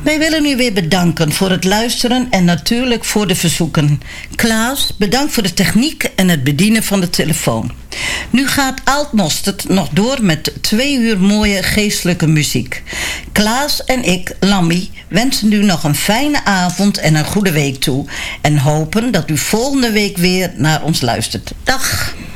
Wij willen u weer bedanken voor het luisteren en natuurlijk voor de verzoeken. Klaas, bedankt voor de techniek en het bedienen van de telefoon. Nu gaat Alt Mosterd nog door met 2 uur mooie geestelijke muziek. Klaas en ik, Lammy, wensen u nog een fijne avond en een goede week toe. En hopen dat u volgende week weer naar ons luistert. Dag!